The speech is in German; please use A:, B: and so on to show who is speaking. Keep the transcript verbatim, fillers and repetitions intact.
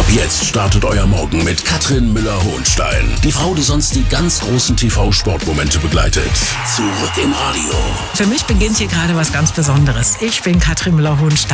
A: Ab jetzt startet euer Morgen mit Katrin Müller-Hohenstein. Die Frau, die sonst die ganz großen T V-Sportmomente begleitet. Zurück im Radio.
B: Für mich beginnt hier gerade was ganz Besonderes. Ich bin Katrin Müller-Hohenstein.